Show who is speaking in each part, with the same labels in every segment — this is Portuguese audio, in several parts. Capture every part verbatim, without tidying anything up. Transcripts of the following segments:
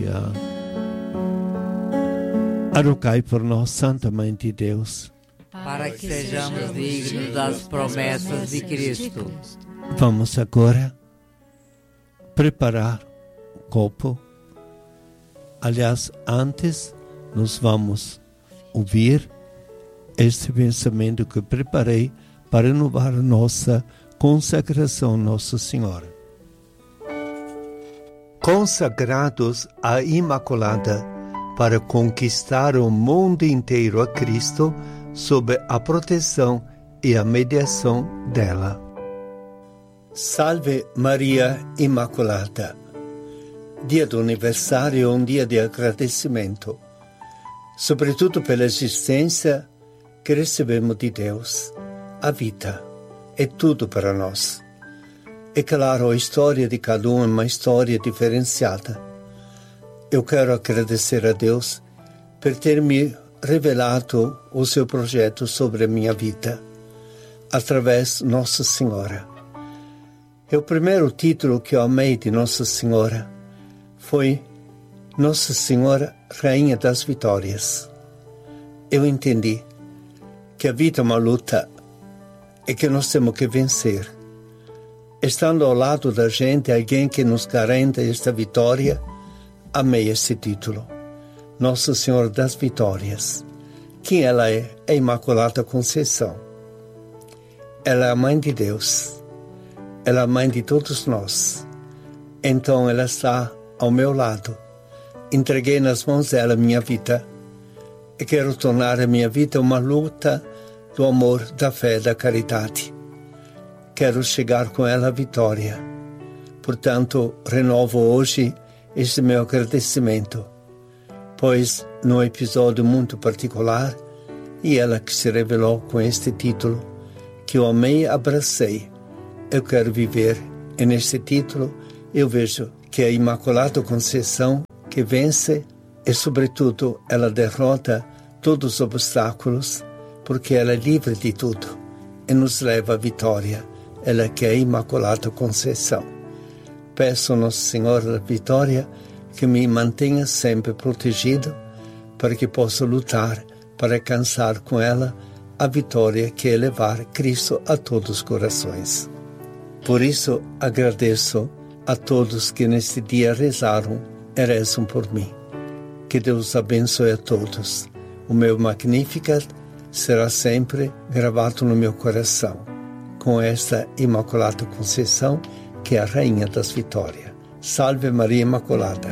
Speaker 1: Maria. Rogai por nós, Santa Mãe de Deus,
Speaker 2: para que sejamos dignos das promessas de Cristo.
Speaker 1: Vamos agora preparar o copo. Aliás, antes nós vamos ouvir este pensamento que preparei para renovar nossa consagração a Nossa Senhora. Consagrados à Imaculada para conquistar o mundo inteiro a Cristo sob a proteção e a mediação dela. Salve Maria Imaculada. Dia do aniversário é um dia de agradecimento, sobretudo pela existência que recebemos de Deus. A vida é tudo para nós. É claro, a história de cada um é uma história diferenciada. Eu quero agradecer a Deus por ter me revelado o seu projeto sobre a minha vida, através de Nossa Senhora. E o primeiro título que eu amei de Nossa Senhora foi Nossa Senhora, Rainha das Vitórias. Eu entendi que a vida é uma luta e que nós temos que vencer. Estando ao lado da gente, alguém que nos garanta esta vitória, amei esse título. Nossa Senhora das Vitórias. Quem ela é? É a Imaculada Conceição. Ela é a Mãe de Deus. Ela é a Mãe de todos nós. Então ela está ao meu lado. Entreguei nas mãos dela a minha vida. E quero tornar a minha vida uma luta do amor, da fé, da caridade. Quero chegar com ela à vitória. Portanto, renovo hoje este meu agradecimento, pois num episódio muito particular, e ela que se revelou com este título, que eu amei e abracei, eu quero viver, e neste título eu vejo que é a Imaculada Conceição que vence e, sobretudo, ela derrota todos os obstáculos, porque ela é livre de tudo e nos leva à vitória. Ela que é a Imaculada Conceição. Peço a Nossa Senhora da Vitória que me mantenha sempre protegido para que possa lutar para alcançar com ela a vitória que é levar Cristo a todos os corações. Por isso, agradeço a todos que neste dia rezaram e rezam por mim. Que Deus abençoe a todos. O meu Magnificat será sempre gravado no meu coração, com esta Imaculada Conceição, que é a Rainha das Vitórias. Salve Maria Imaculada.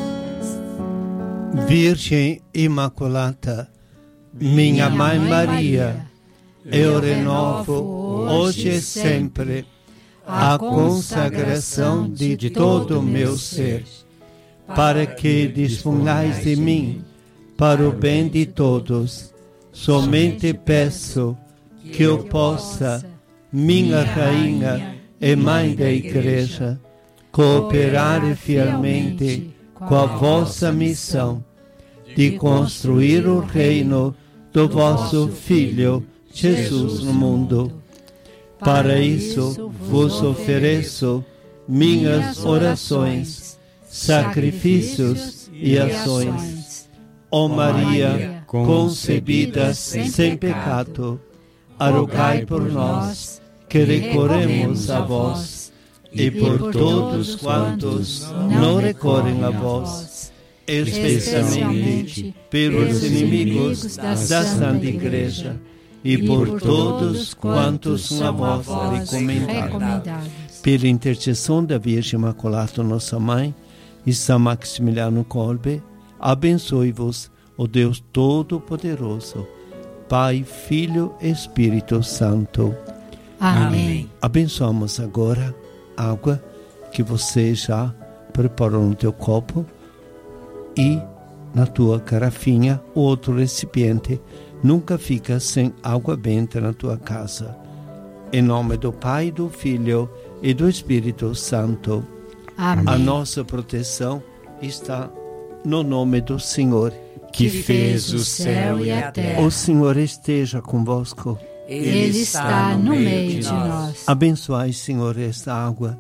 Speaker 1: Virgem Imaculada, minha Mãe Maria, eu renovo hoje e sempre a consagração de todo o meu ser, para que disponhais de mim para o bem de todos. Somente peço que eu possa, minha Rainha e Mãe da Igreja, cooperar fielmente com a vossa missão de construir o reino do vosso Filho Jesus no mundo. Para isso vos ofereço minhas orações, sacrifícios e ações. Ó Maria, concebida sem pecado, rogai por nós que recorremos a vós, e por todos quantos não recorrem a vós, especialmente pelos inimigos da Santa Igreja, e por todos quantos a vós recomendados. Pela intercessão da Virgem Imaculada, nossa Mãe, e São Maximiliano Kolbe, abençoe-vos o Deus Todo-Poderoso, Pai, Filho e Espírito Santo.
Speaker 3: Amém.
Speaker 1: Abençoamos agora a água que você já preparou no teu copo e na tua garrafinha, o outro recipiente. Nunca fica sem água benta na tua casa. Em nome do Pai, do Filho e do Espírito Santo.
Speaker 3: Amém.
Speaker 1: A nossa proteção está no nome do Senhor,
Speaker 3: que fez o céu e a terra.
Speaker 1: O Senhor esteja convosco.
Speaker 3: Ele está no meio de nós.
Speaker 1: Abençoai, Senhor, esta água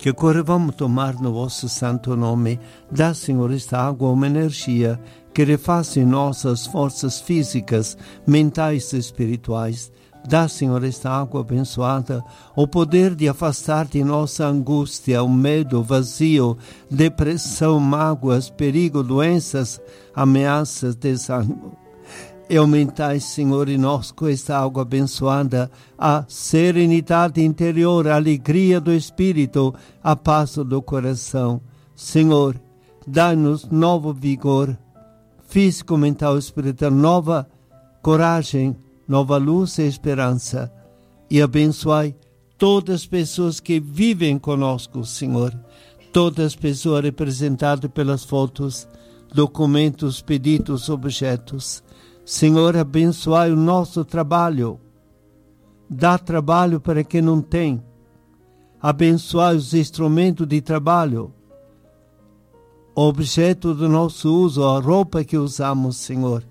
Speaker 1: que correvamo tomar no vosso santo nome. Dá, Senhor, esta água uma energia que refaça nossas forças físicas, mentais e espirituais. Dá, Senhor, esta água abençoada o poder de afastar de nossa angústia, o medo, vazio, depressão, mágoas, perigo, doenças, ameaças, desânimo. E aumentai, Senhor, em nós com esta água abençoada a serenidade interior, a alegria do espírito, a paz do coração. Senhor, dá-nos novo vigor, físico, mental e espiritual, nova coragem, nova luz e esperança. E abençoai todas as pessoas que vivem conosco, Senhor. Todas as pessoas representadas pelas fotos, documentos, pedidos, objetos. Senhor, abençoai o nosso trabalho. Dá trabalho para quem não tem. Abençoai os instrumentos de trabalho. O objeto do nosso uso, a roupa que usamos, Senhor.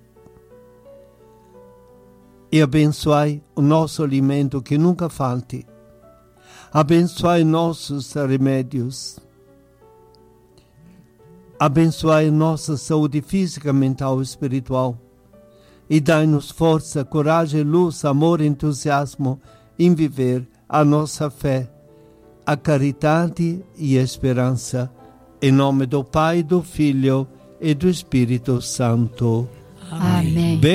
Speaker 1: E abençoai o nosso alimento, que nunca falte. Abençoai nossos remédios. Abençoai nossa saúde física, mental e espiritual. E dai-nos força, coragem, luz, amor e entusiasmo em viver a nossa fé, a caridade e a esperança. Em nome do Pai, do Filho e do Espírito Santo.
Speaker 3: Amém.